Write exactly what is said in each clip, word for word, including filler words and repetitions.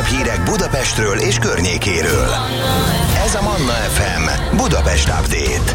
hírek Budapestről és környékéről. Ez a Manna ef em Budapest Update.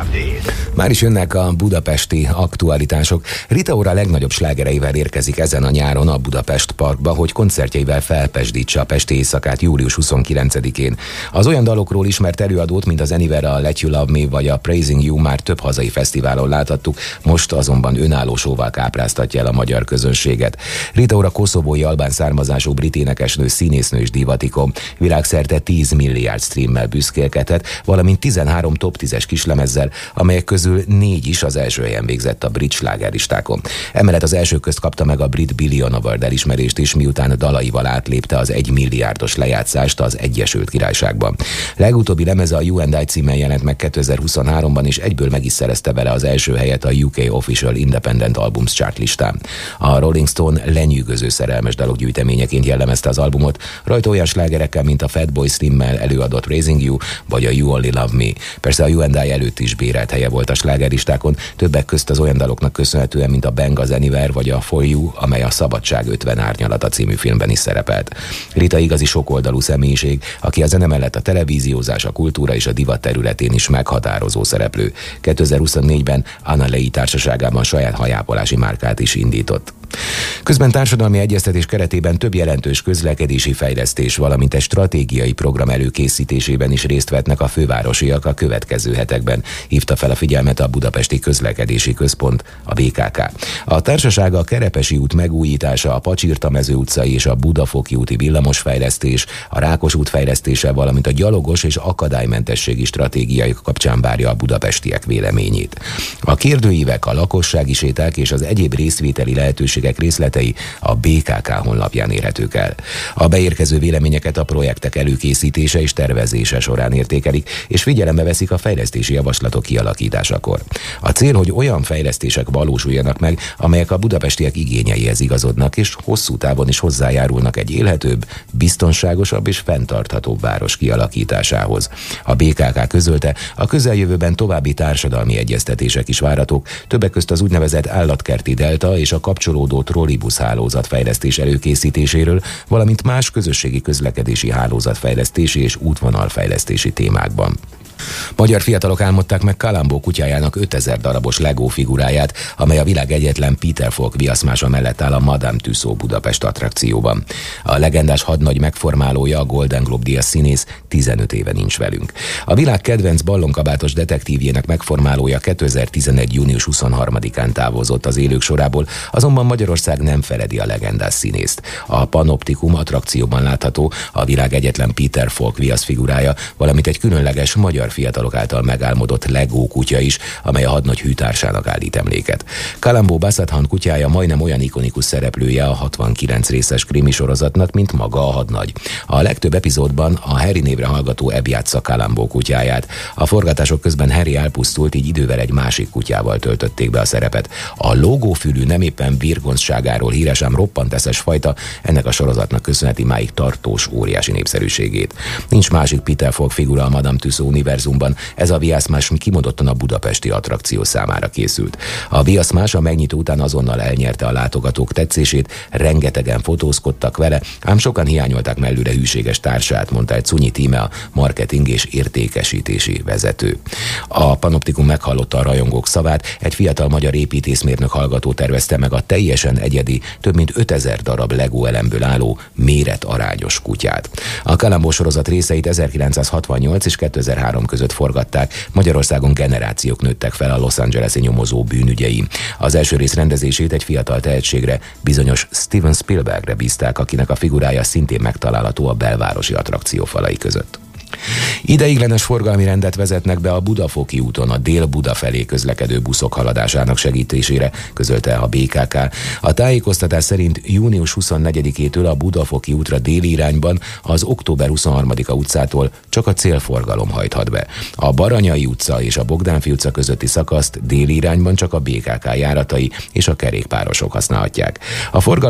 Már is jönnek a budapesti aktualitások. Rita Ora legnagyobb slágereivel érkezik ezen a nyáron a Budapest Parkba, hogy koncertjeivel felpesdítse a pesti éjszakát július huszonkilencedikén. Az olyan dalokról ismert előadót, mint az Anywhere, a Let You Love Me vagy a Praising You már több hazai fesztiválon láthattuk, most azonban önálló showval kápráztatja el a magyar közönséget. Rita Ora koszovói albán származású brit énekesnő, színésznő és divatikon, világszerte tíz milliárd streammel büszkélkedhet, valamint tizenhárom top tízes kislemezzel, amelyek közül négy is az első helyen végzett a brit slágerlistákon. Emellett az első közt kapta meg a brit Billion Award elismerést is, miután dalaival átlépte az egy milliárdos lejátszást az Egyesült Királyságban. Legutóbbi lemeze a You and I címen jelent meg kétezer-huszonháromban, és egyből meg is szerezte vele az első helyet a U K Official Independent Albums Chart listán. A Rolling Stone lenyűgöző szerelmes dalok gyűjteményeként jellemezte az albumot, rajta olyan slágerekkel, mint a Fatboy Slimmel előadott Raising You vagy a You Only Love Me. Persze a You and I előtt is bérelt helye volt a slágerlistákon, többek közt az olyan daloknak köszönhetően, mint a Bang, az Anywhere vagy a For You, amely a Szabadság ötven árnyalata című filmben is szerepelt. Rita igazi sokoldalú személyiség, aki a zene mellett a televíziózás, a kultúra és a divat területén is meghatározó szereplő. kétezer-huszonnégyben Anna Lei társaságában saját hajápolási márkát is indított. Közben társadalmi egyeztetés keretében több jelentős közlekedési fejlesztés, valamint egy stratégiai program előkészítésében is részt vettnek a fővárosiak a következő hetekben, hívta fel a figyelmet a Budapesti Közlekedési Központ, a bé ká ká. A társaság a Kerepesi út megújítása, a Pacsirtamező utcai és a Budafoki úti villamosfejlesztés, a Rákos út fejlesztése, valamint a gyalogos és akadálymentességi stratégiai kapcsán várja a budapestiek véleményét. A kérdőívek, a lakossági séták és az egyéb részvételi lehetőségek részletei a bé ká ká honlapján érhetők el. A beérkező véleményeket a projektek előkészítése és tervezése során értékelik, és figyelembe veszik a fejlesztési javaslatok kialakításakor. A cél, hogy olyan fejlesztések valósuljanak meg, amelyek a budapestiek igényeihez igazodnak, és hosszú távon is hozzájárulnak egy élhetőbb, biztonságosabb és fenntarthatóbb város kialakításához. A bé ká ká közölte, a közeljövőben további társadalmi egyeztetések is várhatók, többek közt az úgynevezett állatkerti delta és a kapcsolódó trollibusz hálózat fejlesztés előkészítéséről, valamint más közösségi közlekedési hálózat fejlesztési és útvonalfejlesztési témákban. Magyar fiatalok álmodták meg Kalambó kutyájának ötezer darabos Lego figuráját, amely a világ egyetlen Peter Falk viaszmása mellett áll a Madame Tussauds Budapest attrakcióban. A legendás hadnagy megformálója, a Golden Globe-díjas színész tizenöt éve nincs velünk. A világ kedvenc ballonkabátos detektívjének megformálója kétezer-tizenegy. június huszonharmadikán távozott az élők sorából, azonban Magyarország nem feledi a legendás színészt. A Panoptikum attrakcióban látható a világ egyetlen Peter Falk viaszfigurája, valamint egy különleges magyar fiatalok által megálmodott Lego kutya is, amely a hadnagy hűtársának állít emléket. Kalambó Bassadhan kutyája majdnem olyan ikonikus szereplője a hatvankilenc részes krimi sorozatnak, mint maga a hadnagy. A legtöbb epizódban a Harry névre hallgató Ebb játsza Kalambó kutyáját. A forgatások közben Harry elpusztult, így idővel egy másik kutyával töltötték be a szerepet. A lógófülű, nem éppen virgonzságáról híres, ám roppant eszes fajta ennek a sorozatnak köszönheti máig tartós óriási népszerűségét. Nincs másik Peter Falk figura a Madame Tussauds univerzumban, ez a viaszmás kimondottan a budapesti attrakció számára készült. A viaszmás a megnyitó után azonnal elnyerte a látogatók tetszését, rengetegen fotózkodtak vele, ám sokan hiányolták mellőre hűséges társát, mondta egy Cunyi Tíme, a marketing és értékesítési vezető. A Panoptikum meghallotta a rajongók szavát, egy fiatal magyar építészmérnök hallgató tervezte meg a teljesen egyedi, több mint ötezer darab Lego elemből álló, méretarányos kutyát. A Kalambó sorozat részeit ezerkilencszázhatvannyolc és kétezer-három között forgatták, Magyarországon generációk nőttek fel a Los Angeles-i nyomozó bűnügyei. Az első rész rendezését egy fiatal tehetségre, bizonyos Steven Spielbergre bízták, akinek a figurája szintén megtalálható a belvárosi attrakció falai között. Ideiglenes forgalmi rendet vezetnek be a Budafoki úton a Dél-Buda felé közlekedő buszok haladásának segítésére, közölte a bé ká ká. A tájékoztatás szerint június huszonnegyedikétől a Budafoki útra déli irányban az október huszonharmadika utcától csak a célforgalom hajthat be. A Baranyai utca és a Bogdánfi utca közötti szakaszt déli irányban csak a bé ká ká járatai és a kerékpárosok használhatják. A forgalom